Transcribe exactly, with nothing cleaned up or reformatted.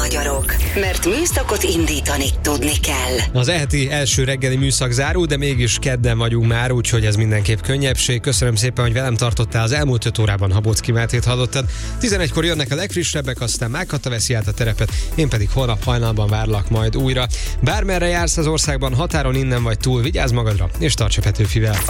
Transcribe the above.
magyarok, mert műszakot indítani tudni kell. Az eheti első reggeli műszak zárul, de mégis kedden vagyunk már, úgyhogy ez mindenképp könnyebbség. Köszönöm szépen, hogy velem tartottál az elmúlt öt órában. Habocki Mátét hallottad. tizenegykor jönnek a legfrissebbek, aztán Mágkata veszi át a terepet, én pedig holnap hajnalban várlak majd újra. Bármerre jársz az országban, határon innen vagy túl, vigyázz magadra, és tarts a Petőfivel.